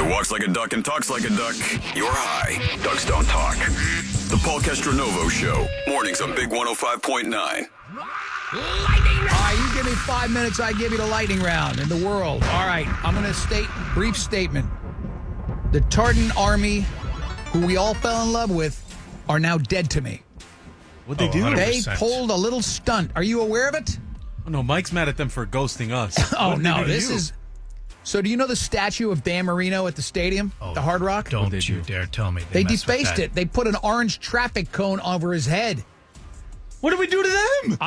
walks like a duck and talks like a duck, you're high. Ducks don't talk. The Paul Castronovo Show. Mornings on Big 105.9. Lightning round! All right, you give me 5 minutes, I give you the lightning round in the world. All right, I'm going to state brief statement. The Tartan Army, who we all fell in love with, are now dead to me. What'd they do? 100%. They pulled a little stunt. Are you aware of it? Oh, no, Mike's mad at them for ghosting us. Oh, What did they no, do to this you? is... So do you know the statue of Dan Marino at the stadium, the Hard Rock? Don't What'd they you do? dare tell me. They messed with defaced that. it. They put an orange traffic cone over his head. What did we do to them?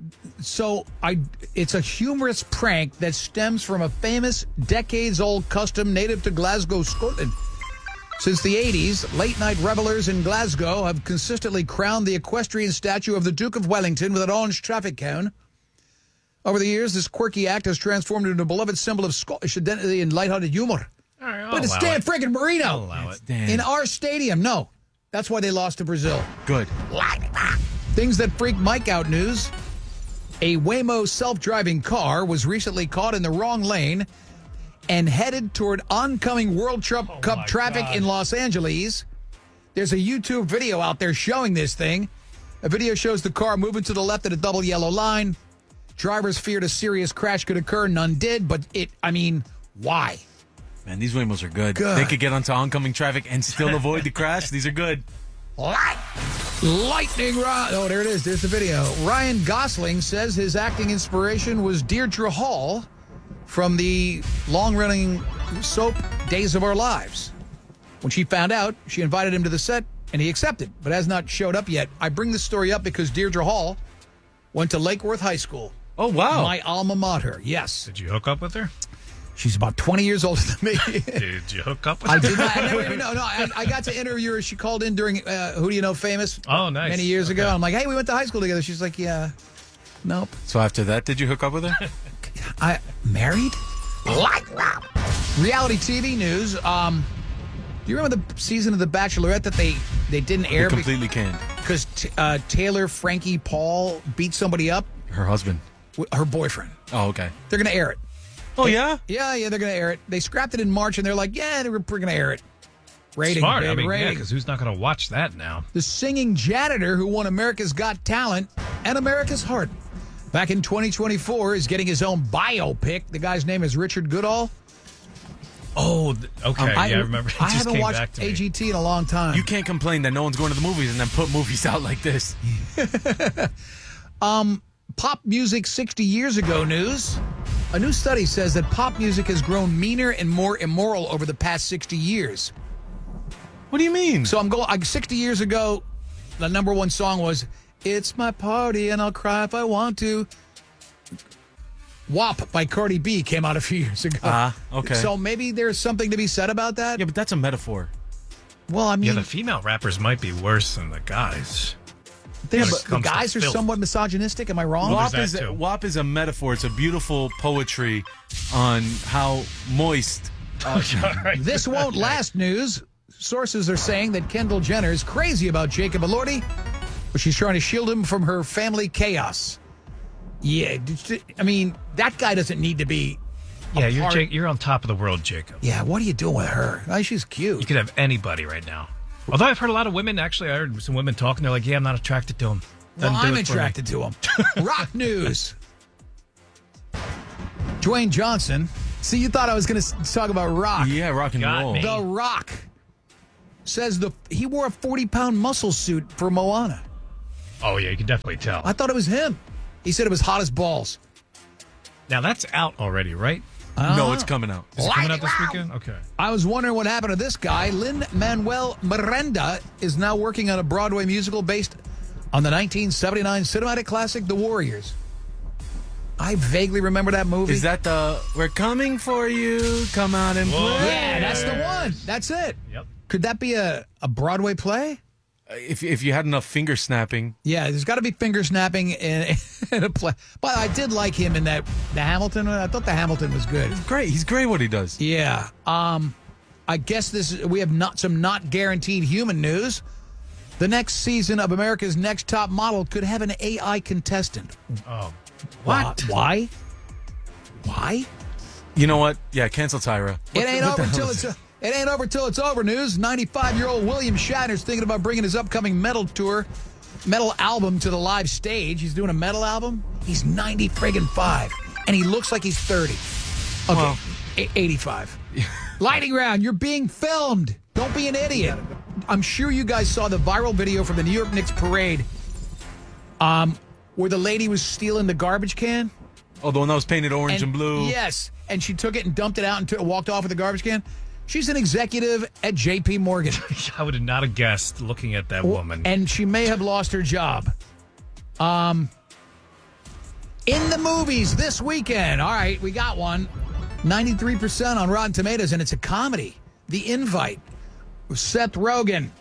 It's a humorous prank that stems from a famous decades-old custom native to Glasgow, Scotland. Since the 80s, late-night revelers in Glasgow have consistently crowned the equestrian statue of the Duke of Wellington with an orange traffic cone. Over the years, this quirky act has transformed into a beloved symbol of Scottish identity and lighthearted humor. All right, I'll But it's allow Dan it. friggin' I'll Marino allow it. Dan. in our stadium. No, that's why they lost to Brazil. Good. Things that freak Mike out news. A Waymo self-driving car was recently caught in the wrong lane and headed toward oncoming World Cup my traffic God. in Los Angeles. There's a YouTube video out there showing this thing. A video shows the car moving to the left at a double yellow line. Drivers feared a serious crash could occur. None did, but why? Man, these Waymos are good. Good. They could get onto oncoming traffic and still avoid the crash. These are good. Lightning rod. Oh, there it is. There's the video. Ryan Gosling says his acting inspiration was Deirdre Hall from the long-running soap Days of Our Lives. When she found out, she invited him to the set, and he accepted, but has not showed up yet. I bring this story up because Deirdre Hall went to Lake Worth High School. Oh, wow. My alma mater, yes. Did you hook up with her? She's about 20 years older than me. Did you hook up with I her? did not. I never even know. No, I got to interview her. She called in during Who Do You Know Famous? Oh, nice. Many years Okay. ago. I'm like, hey, we went to high school together. She's like, yeah. Nope. So after that, did you hook up with her? I married? Reality TV news. Do you remember the season of The Bachelorette that they didn't We air completely canned. because Taylor Frankie Paul beat somebody up? Her husband. Her boyfriend. Oh, okay. They're going to air it. Oh, yeah? Yeah, they're going to air it. They scrapped it in March, and they're like, yeah, we're going to air it. Rating, Smart. baby, I mean, yeah, rating. because who's not going to watch that now? The singing janitor who won America's Got Talent and America's Heart back in 2024 is getting his own biopic. The guy's name is Richard Goodall. Oh, okay. I remember. It I just haven't came watched back to me. AGT in a long time. You can't complain that no one's going to the movies and then put movies out like this. Pop music 60 years ago news. A new study says that pop music has grown meaner and more immoral over the past 60 years. What do you mean? So 60 years ago, the number one song was It's My Party and I'll Cry If I Want to. WAP by Cardi B came out a few years ago. Okay. So maybe there's something to be said about that. Yeah, but that's a metaphor. Well, I mean, Yeah, the female rappers might be worse than the guys. the comes to guys are filth. somewhat misogynistic. Am I wrong? Well, WAP there's is, that too. WAP is a metaphor. It's a beautiful poetry on how moist. This won't last news. Sources are saying that Kendall Jenner is crazy about Jacob Elordi, but she's trying to shield him from her family chaos. Yeah, I mean, that guy doesn't need to be. Yeah, apart. you're on top of the world, Jacob. Yeah, what are you doing with her? Oh, she's You cute. could have anybody right now. Although I've heard a lot of women, actually, I heard some women talking. They're like, yeah, I'm not attracted to him. Well, Doesn't do I'm it for me. attracted to him. Rock news. Dwayne Johnson. See, you thought I was going to talk about Rock. Yeah, rock and Got roll. me. The Rock says he wore a 40-pound muscle suit for Moana. Oh, yeah, you can definitely tell. I thought it was him. He said it was hot as balls. Now, that's out already, right? No, it's coming out. Is it coming out this weekend? Okay. I was wondering what happened to this guy. Lin-Manuel Miranda is now working on a Broadway musical based on the 1979 cinematic classic, The Warriors. I vaguely remember that movie. Is that the We're Coming For You, Come Out and Whoa. Play? Yeah, that's the one. That's it. Yep. Could that be a Broadway play? If you had enough finger snapping. Yeah, there's got to be finger snapping in a play. But I did like him in the Hamilton. I thought the Hamilton was good. Great. He's great what he does. Yeah. I guess we have some not guaranteed human news. The next season of America's Next Top Model could have an AI contestant. Oh, What? Why? Why? You know what? Yeah, cancel Tyra. It ain't What the over hell until is it's. It ain't over till it's over news. 95-year-old William Shatner's thinking about bringing his upcoming metal album to the live stage. He's doing a metal album. He's 95, and he looks like he's 30. Okay, Well. 85. Lightning round, you're being filmed. Don't be an idiot. I'm sure you guys saw the viral video from the New York Knicks parade where the lady was stealing the garbage can. Oh, the one that was painted orange and blue. Yes, and she took it and dumped it out and walked off with the garbage can. She's an executive at J.P. Morgan. I would not have guessed looking at that woman. And she may have lost her job. In the movies this weekend. All right, we got one. 93% on Rotten Tomatoes, and it's a comedy. The Invite. Seth Rogen.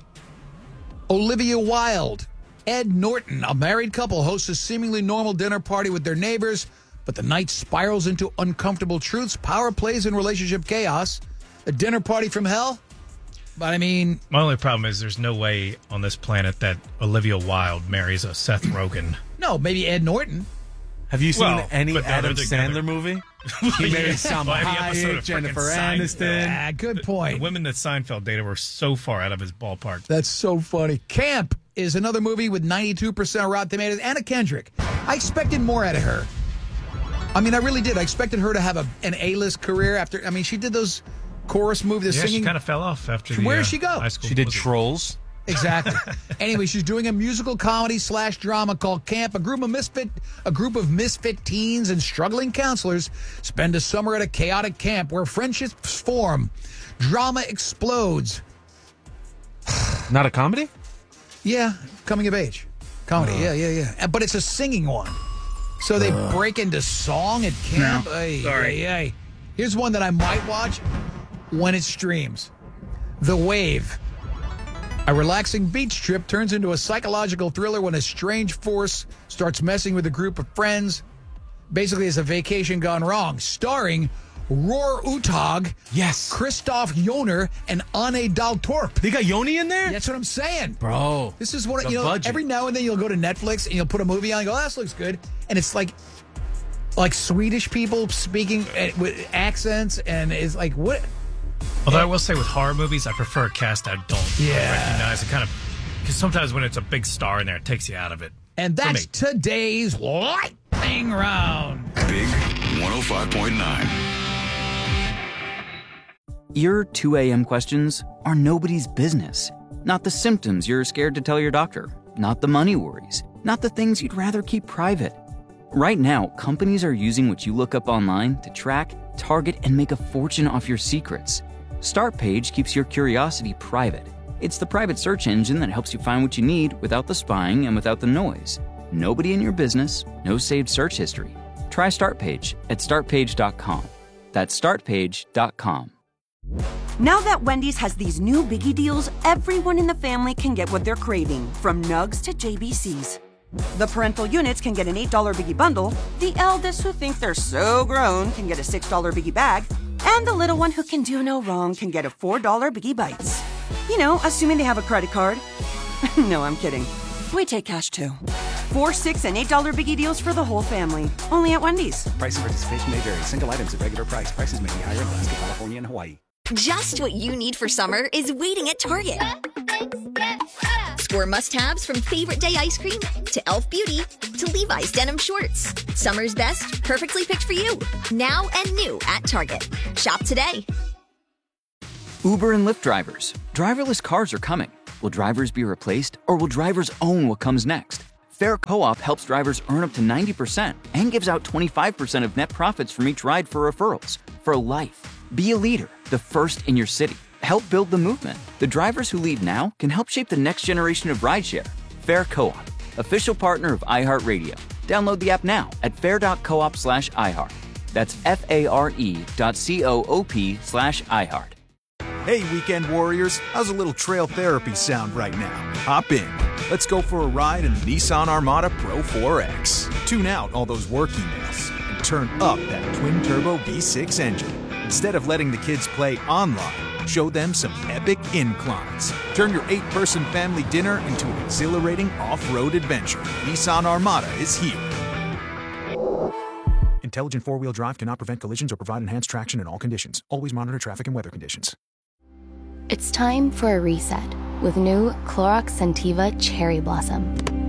Olivia Wilde. Ed Norton. A married couple hosts a seemingly normal dinner party with their neighbors, but the night spirals into uncomfortable truths, power plays, and relationship chaos. A dinner party from hell? But I mean... My only problem is there's no way on this planet that Olivia Wilde marries a Seth Rogen. No, maybe Ed Norton. Have you seen Well, any but Adam they're together. Sandler movie? He married Salma Any episode Hayek, of Jennifer frickin' Aniston. Ah, good point. The women that Seinfeld dated were so far out of his ballpark. That's so funny. Camp is another movie with 92% Rotten Tomatoes. Anna Kendrick. I expected more out of her. I mean, I really did. I expected her to have an A-list career after. I mean, she did those chorus movies, the Yeah, singing. she kind of fell off after the Where did she go? high school She did musical. Trolls. Exactly. Anyway, she's doing a musical comedy / drama called Camp. A group of misfit teens and struggling counselors spend a summer at a chaotic camp where friendships form, drama explodes. Not a comedy? Yeah, coming of age comedy. Yeah. But it's a singing one, so they break into song at camp. Ay. Here's one that I might watch when it streams. The Wave. A relaxing beach trip turns into a psychological thriller when a strange force starts messing with a group of friends. Basically, it's a vacation gone wrong. Starring Roar Uthaug, Yes. Christoph Joner, and Anne Daltorp. They got Yoni in there? That's what I'm saying. Bro. This is what, The budget. every now and then you'll go to Netflix and you'll put a movie on and go, oh, this looks good. And it's like Swedish people speaking with accents, and it's like, what? Although I will say with horror movies, I prefer a cast I don't recognize. It kind of, because sometimes when it's a big star in there, it takes you out of it. And For that's me. today's lightning round. Big 105.9. Your 2 a.m. questions are nobody's business. Not the symptoms you're scared to tell your doctor. Not the money worries. Not the things you'd rather keep private. Right now, companies are using what you look up online to track, target, and make a fortune off your secrets. Startpage keeps your curiosity private. It's the private search engine that helps you find what you need without the spying and without the noise. Nobody in your business, no saved search history. Try Startpage at startpage.com. That's startpage.com. Now that Wendy's has these new biggie deals, everyone in the family can get what they're craving, from Nugs to JBCs. The parental units can get an $8 biggie bundle, the eldest who think they're so grown can get a $6 biggie bag, and the little one who can do no wrong can get a $4 biggie bites. You know, assuming they have a credit card. No, I'm kidding. We take cash too. $4, $6, and $8 biggie deals for the whole family. Only at Wendy's. Price and participation may vary. Single items at regular price. Prices may be higher in Alaska, California, and Hawaii. Just what you need for summer is waiting at Target. Score must-haves from favorite day ice cream to Elf Beauty to Levi's denim shorts. Summer's best, perfectly picked for you. Now and new at Target. Shop today. Uber and Lyft drivers. Driverless cars are coming. Will drivers be replaced, or will drivers own what comes next? Fair Co-op helps drivers earn up to 90% and gives out 25% of net profits from each ride for referrals. For life. Be a leader, the first in your city. Help build the movement. The drivers who lead now can help shape the next generation of rideshare. Fair Co-op, official partner of iHeartRadio. Download the app now at fair.coop/iHeart. That's FARE.coop/iHeart. Hey, weekend warriors, how's a little trail therapy sound right now? Hop in. Let's go for a ride in the Nissan Armada Pro 4X. Tune out all those work emails and turn up that twin-turbo V6 engine. Instead of letting the kids play online, show them some epic inclines. Turn your 8-person family dinner into an exhilarating off-road adventure. Nissan Armada is here. Intelligent four-wheel drive cannot prevent collisions or provide enhanced traction in all conditions. Always monitor traffic and weather conditions. It's time for a reset with new Clorox Scentiva Cherry Blossom.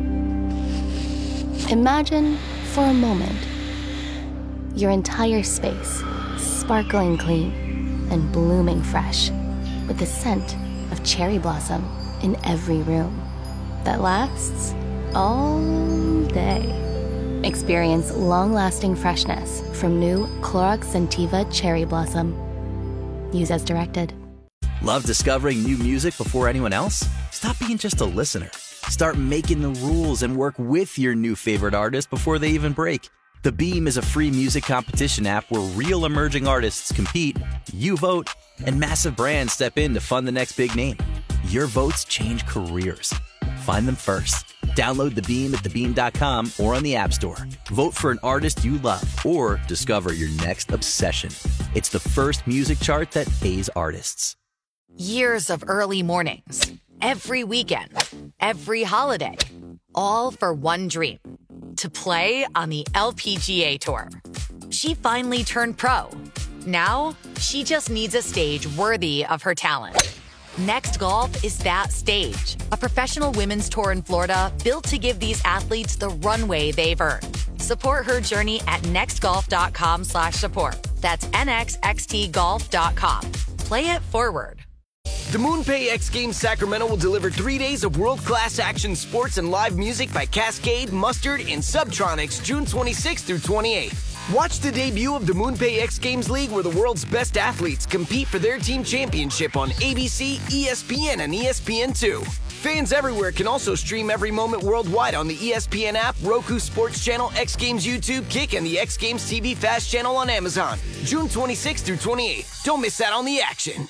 Imagine, for a moment, your entire space sparkling clean and blooming fresh with the scent of cherry blossom in every room that lasts all day. Experience long-lasting freshness from new Clorox Scentiva Cherry Blossom. Use as directed. Love discovering new music before anyone else? Stop being just a listener. Start making the rules and work with your new favorite artist before they even break. The Beam is a free music competition app where real emerging artists compete, you vote, and massive brands step in to fund the next big name. Your votes change careers. Find them first. Download The Beam at thebeam.com or on the App Store. Vote for an artist you love or discover your next obsession. It's the first music chart that pays artists. Years of early mornings, every weekend, every holiday, all for one dream, to play on the LPGA Tour. She finally turned pro. Now, she just needs a stage worthy of her talent. Next Golf is that stage, a professional women's tour in Florida built to give these athletes the runway they've earned. Support her journey at nextgolf.com/support. That's nxxtgolf.com. Play it forward. The MoonPay X Games Sacramento will deliver 3 days of world-class action sports and live music by Cascade, Mustard, and Subtronics June 26th through 28th. Watch the debut of the MoonPay X Games League where the world's best athletes compete for their team championship on ABC, ESPN, and ESPN2. Fans everywhere can also stream every moment worldwide on the ESPN app, Roku Sports Channel, X Games YouTube, Kick, and the X Games TV Fast Channel on Amazon. June 26th through 28th. Don't miss out on the action.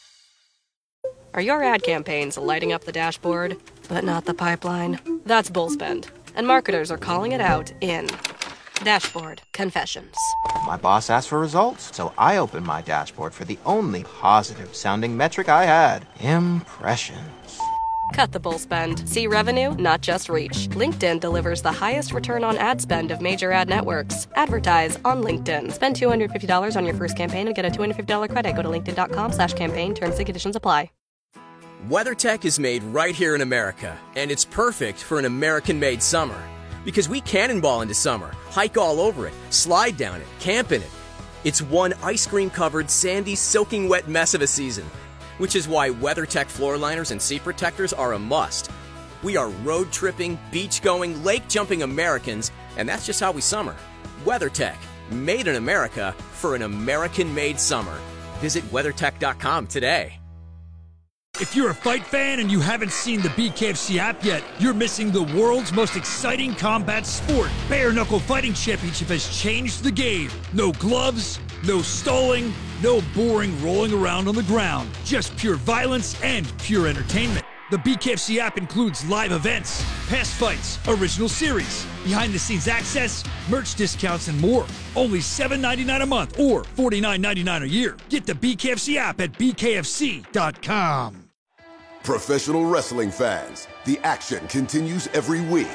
Are your ad campaigns lighting up the dashboard, but not the pipeline? That's bullspend, and marketers are calling it out in Dashboard Confessions. My boss asked for results, so I opened my dashboard for the only positive-sounding metric I had: impressions. Cut the bullspend. See revenue, not just reach. LinkedIn delivers the highest return on ad spend of major ad networks. Advertise on LinkedIn. Spend $250 on your first campaign and get a $250 credit. Go to linkedin.com/campaign. Terms and conditions apply. WeatherTech is made right here in America, and it's perfect for an American-made summer. Because we cannonball into summer, hike all over it, slide down it, camp in it. It's one ice cream-covered, sandy, soaking wet mess of a season, which is why WeatherTech floor liners and seat protectors are a must. We are road-tripping, beach-going, lake-jumping Americans, and that's just how we summer. WeatherTech, made in America for an American-made summer. Visit WeatherTech.com today. If you're a fight fan and you haven't seen the BKFC app yet, you're missing the world's most exciting combat sport. Bare Knuckle Fighting Championship has changed the game. No gloves, no stalling, no boring rolling around on the ground. Just pure violence and pure entertainment. The BKFC app includes live events, past fights, original series, behind-the-scenes access, merch discounts, and more. Only $7.99 a month or $49.99 a year. Get the BKFC app at bkfc.com. Professional wrestling fans, the action continues every week.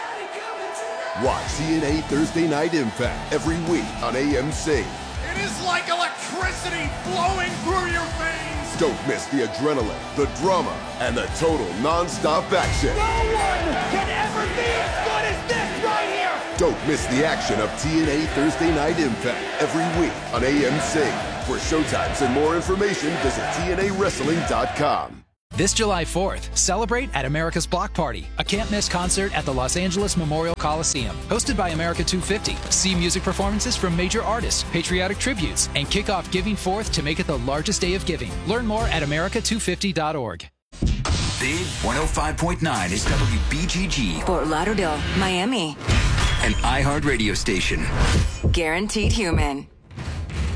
Watch TNA Thursday Night Impact every week on AMC. It is like electricity flowing through your veins. Don't miss the adrenaline, the drama, and the total non-stop action. No one can ever be as good as this right here. Don't miss the action of TNA Thursday Night Impact every week on AMC. For showtimes and more information, visit TNAWrestling.com. This July 4th, celebrate at America's Block Party, a can't-miss concert at the Los Angeles Memorial Coliseum. Hosted by America 250. See music performances from major artists, patriotic tributes, and kick off Giving Forth to make it the largest day of giving. Learn more at america250.org. Big 105.9 is WBGG. Fort Lauderdale, Miami. An iHeart radio station. Guaranteed Human.